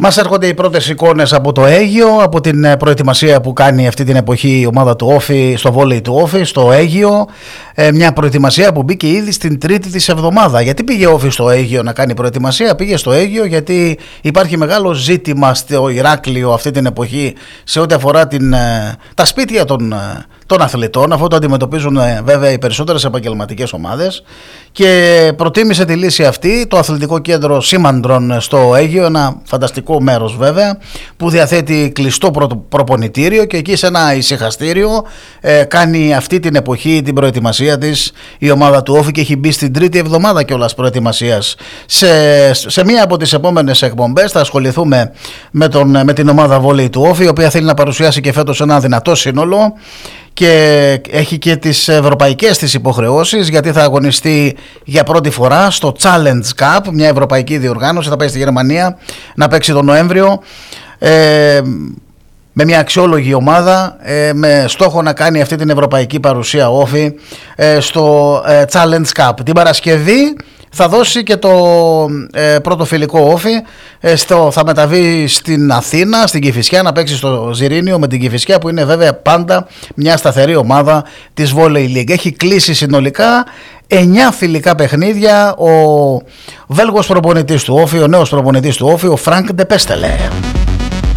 Μας έρχονται οι πρώτες εικόνες από το Αίγυο, από την προετοιμασία που κάνει αυτή την εποχή η ομάδα του Όφη στο βόλεϊ του Όφη, στο Αίγυο. Μια προετοιμασία που μπήκε ήδη στην τρίτη της εβδομάδα. Γιατί πήγε ο Όφη στο Αίγυο να κάνει προετοιμασία? Πήγε στο Αίγυο γιατί υπάρχει μεγάλο ζήτημα στο Ηράκλειο αυτή την εποχή σε ό,τι αφορά τα σπίτια των αθλητών, αφού το αντιμετωπίζουν βέβαια οι περισσότερες επαγγελματικές ομάδες, και προτίμησε τη λύση αυτή το αθλητικό κέντρο Σήμαντρων στο Αίγυο, ένα φανταστικό μέρος βέβαια που διαθέτει κλειστό προπονητήριο, και εκεί σε ένα ησυχαστήριο κάνει αυτή την εποχή την προετοιμασία της η ομάδα του Όφη, και έχει μπει στην τρίτη εβδομάδα κιόλας προετοιμασίας. Σε μία από τις επόμενες εκπομπές θα ασχοληθούμε με την ομάδα βόλεϊ του Όφη, η οποία θέλει να παρουσιάσει και φέτος ένα δυνατό σύνολο και έχει και τις ευρωπαϊκές της υποχρεώσεις, γιατί θα αγωνιστεί για πρώτη φορά στο Challenge Cup, μια ευρωπαϊκή διοργάνωση. Θα πάει στη Γερμανία να παίξει τον Νοέμβριο με μια αξιόλογη ομάδα, με στόχο να κάνει αυτή την ευρωπαϊκή παρουσία Όφη στο Challenge Cup. Την Παρασκευή θα δώσει και το πρώτο φιλικό Όφη, θα μεταβεί στην Αθήνα, στην Κηφισιά, να παίξει στο Ζιρήνιο με την Κηφισιά, που είναι βέβαια πάντα μια σταθερή ομάδα της Volley League. Έχει κλείσει συνολικά 9 φιλικά παιχνίδια ο Βέλγος προπονητής του Όφη, ο νέος προπονητής του Όφη, ο Φρανκ Ντεπέστελε.